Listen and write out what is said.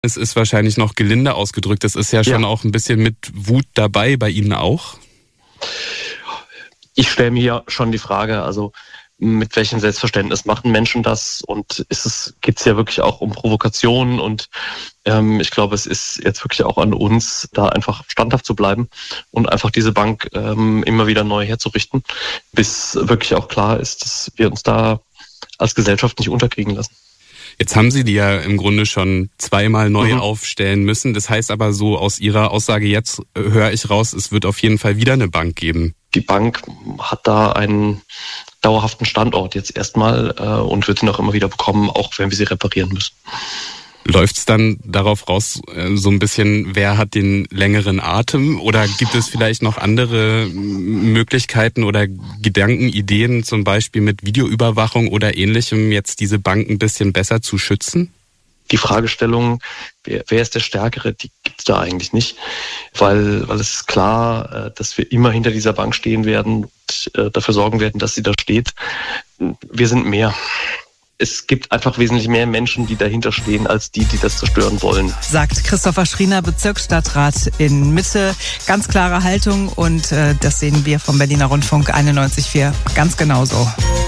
Es ist wahrscheinlich noch gelinde ausgedrückt. Es ist ja schon auch ein bisschen mit Wut dabei, bei Ihnen auch. Ich stelle mir ja schon die Frage, also mit welchem Selbstverständnis machen Menschen das? Und geht's ja wirklich auch um Provokationen? Und ich glaube, es ist jetzt wirklich auch an uns, da einfach standhaft zu bleiben und einfach diese Bank immer wieder neu herzurichten, bis wirklich auch klar ist, dass wir uns da als Gesellschaft nicht unterkriegen lassen. Jetzt haben Sie die ja im Grunde schon zweimal neu aufstellen müssen. Das heißt aber so aus Ihrer Aussage jetzt höre ich raus, es wird auf jeden Fall wieder eine Bank geben. Die Bank hat da einen dauerhaften Standort jetzt erstmal und wird ihn auch immer wieder bekommen, auch wenn wir sie reparieren müssen. Läuft es dann darauf raus, so ein bisschen, wer hat den längeren Atem? Oder gibt es vielleicht noch andere Möglichkeiten oder Gedanken, Ideen, zum Beispiel mit Videoüberwachung oder Ähnlichem, jetzt diese Bank ein bisschen besser zu schützen? Die Fragestellung, wer ist der Stärkere, die gibt es da eigentlich nicht, weil es ist klar, dass wir immer hinter dieser Bank stehen werden und dafür sorgen werden, dass sie da steht. Wir sind mehr. Es gibt einfach wesentlich mehr Menschen, die dahinter stehen, als die das zerstören wollen. Sagt Christopher Schriener, Bezirksstadtrat in Mitte. Ganz klare Haltung und das sehen wir vom Berliner Rundfunk 91.4 ganz genauso.